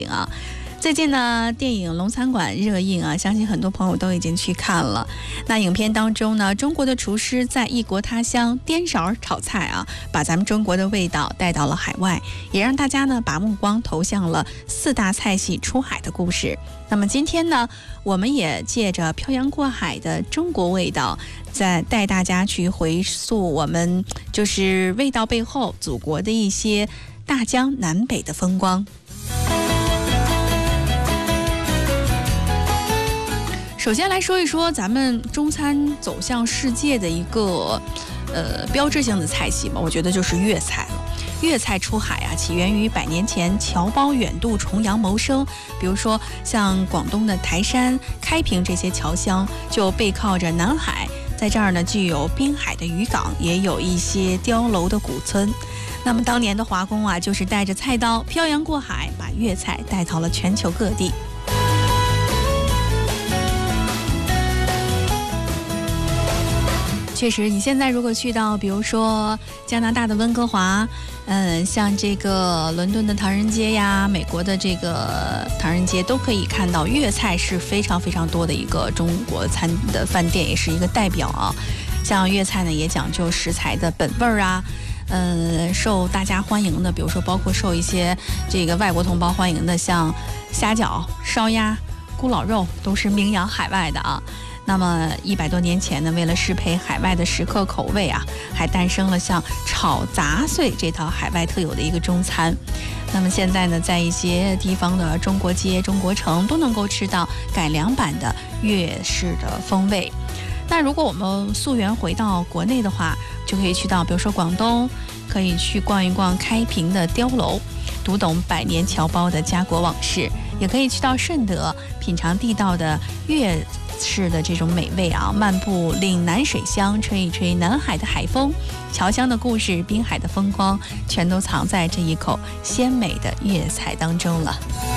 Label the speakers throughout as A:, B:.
A: 啊。最近呢，电影《龙餐馆》热映啊，相信很多朋友都已经去看了。那影片当中呢，中国的厨师在异国他乡颠勺炒菜啊，把咱们中国的味道带到了海外，也让大家呢把目光投向了4大菜系出海的故事。那么今天呢，我们也借着漂洋过海的中国味道，再带大家去回溯我们就是味道背后祖国的一些大江南北的风光。首先来说一说咱们中餐走向世界的一个标志性的菜系吧，我觉得就是粤菜了。粤菜出海啊，起源于100年前侨胞远渡重洋谋生，比如说像广东的台山、开平这些侨乡，就背靠着南海，在这儿呢具有滨海的渔港，也有一些碉楼的古村。那么当年的华工啊，就是带着菜刀漂洋过海，把粤菜带到了全球各地。确实，你现在如果去到比如说加拿大的温哥华，像这个伦敦的唐人街呀，美国的这个唐人街，都可以看到粤菜是非常非常多的一个中国餐的饭店，也是一个代表啊。像粤菜呢，也讲究食材的本味儿啊，受大家欢迎的，比如说包括受一些这个外国同胞欢迎的，像虾饺、烧鸭、咕老肉，都是名扬海外的啊。那么100多年前呢，为了适配海外的食客口味啊，还诞生了像炒杂碎这套海外特有的一个中餐。那么现在呢，在一些地方的中国街、中国城都能够吃到改良版的粤式的风味。那如果我们溯源回到国内的话，就可以去到比如说广东，可以去逛一逛开平的碉楼，读懂100年侨胞的家国往事，也可以去到顺德，品尝地道的粤式的这种美味啊，漫步岭南水乡，吹一吹南海的海风，侨乡的故事，滨海的风光，全都藏在这一口鲜美的粤菜当中了。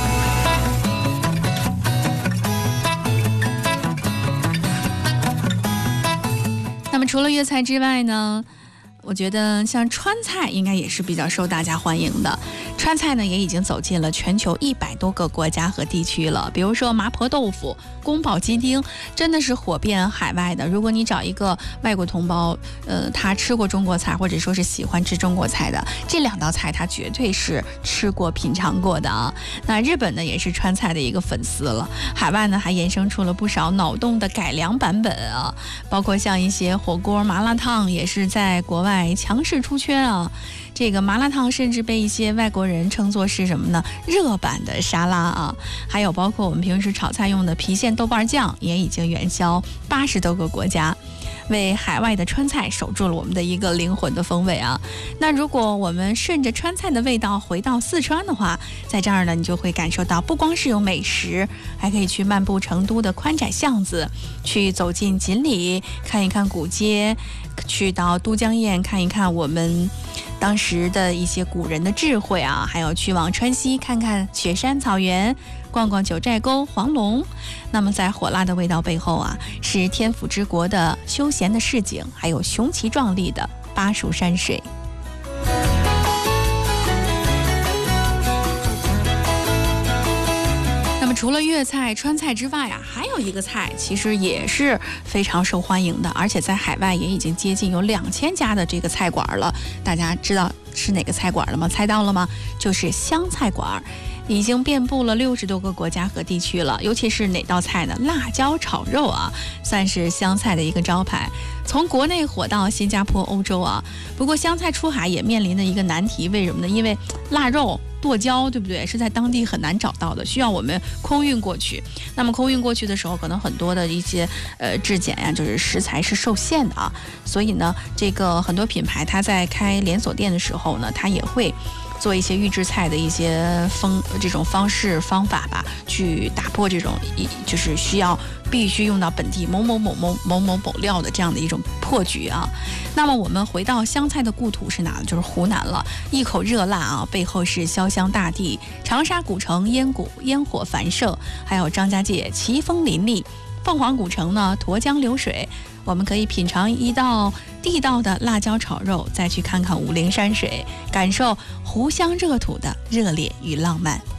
A: 那么除了粤菜之外呢，我觉得像川菜应该也是比较受大家欢迎的。川菜呢也已经走进了全球100多个国家和地区了，比如说麻婆豆腐、宫保鸡丁，真的是火遍海外的。如果你找一个外国同胞，他吃过中国菜，或者说是喜欢吃中国菜的，这2道菜他绝对是吃过品尝过的啊。那日本呢也是川菜的一个粉丝了，海外呢还衍生出了不少脑洞的改良版本啊，包括像一些火锅、麻辣烫也是在国外强势出圈啊。这个麻辣烫甚至被一些外国人称作是什么呢？热版的沙拉啊。还有包括我们平时炒菜用的郫县豆瓣酱，也已经远销80多个国家，为海外的川菜守住了我们的一个灵魂的风味啊。那如果我们顺着川菜的味道回到四川的话，在这儿呢，你就会感受到不光是有美食，还可以去漫步成都的宽窄巷子，去走进锦里看一看古街，去到都江堰看一看我们当时的一些古人的智慧啊，还有去往川西看看雪山草原，逛逛九寨沟、黄龙。那么在火辣的味道背后啊，是天府之国的休闲的市井，还有雄奇壮丽的巴蜀山水。那么除了粤菜、川菜之外啊，还有一个菜其实也是非常受欢迎的，而且在海外也已经接近有2000家的这个菜馆了。大家知道是哪个菜馆了吗？猜到了吗？就是湘菜馆，已经遍布了60多个国家和地区了。尤其是哪道菜呢？辣椒炒肉啊，算是湘菜的一个招牌，从国内火到新加坡、欧洲啊。不过湘菜出海也面临的一个难题，为什么呢？因为腊肉、剁椒，对不对？是在当地很难找到的，需要我们空运过去。那么空运过去的时候，可能很多的一些质检呀，就是食材是受限的啊。所以呢，这个很多品牌它在开连锁店的时候呢，它也会做一些预制菜的一些这种方式方法吧，去打破这种就是必须用到本地某某料的这样的一种破局啊。那么我们回到湘菜的故土是哪呢？就是湖南了。一口热辣啊，背后是潇湘大地，长沙古城烟火繁盛，还有张家界奇峰林立，凤凰古城呢沱江流水。我们可以品尝一道地道的辣椒炒肉，再去看看武陵山水，感受湖湘热土的热烈与浪漫。